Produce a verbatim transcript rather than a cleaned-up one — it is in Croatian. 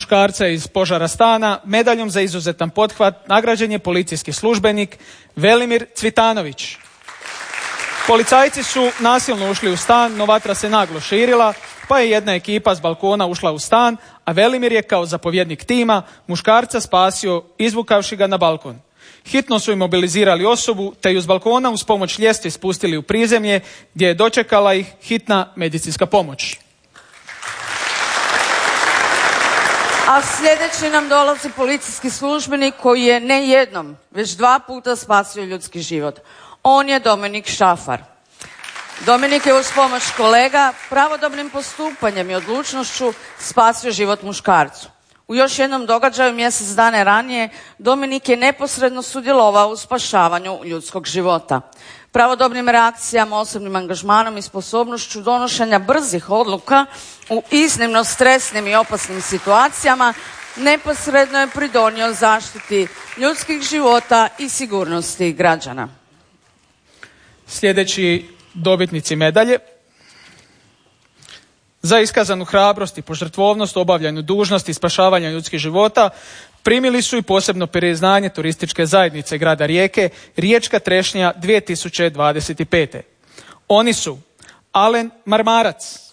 muškarca iz požara stana, medaljom za izuzetan pothvat nagrađen je policijski službenik Velimir Cvitanović. Policajci su nasilno ušli u stan, no vatra se naglo širila, pa je jedna ekipa s balkona ušla u stan, a Velimir je kao zapovjednik tima muškarca spasio izvukavši ga na balkon. Hitno su imobilizirali osobu, te ju s balkona uz pomoć ljestvi spustili u prizemlje, gdje je dočekala ih hitna medicinska pomoć. A sljedeći nam dolazi policijski službenik koji je ne jednom, već dva puta spasio ljudski život. On je Dominik Šafar. Dominik je uz pomoć kolega pravodobnim postupanjem i odlučnošću spasio život muškarcu. U još jednom događaju mjesec dana ranije Dominik je neposredno sudjelovao u spašavanju ljudskog života. Pravodobnim reakcijama, osobnim angažmanom i sposobnošću donošenja brzih odluka u iznimno stresnim i opasnim situacijama neposredno je pridonio zaštiti ljudskih života i sigurnosti građana. Sljedeći dobitnici medalje. Za iskazanu hrabrost i požrtvovnost u obavljanju dužnosti i spašavanja ljudskih života primili su i posebno priznanje turističke zajednice grada Rijeke Riječka trešnja dvije tisuće dvadeset pete. Oni su Alen Marmarac,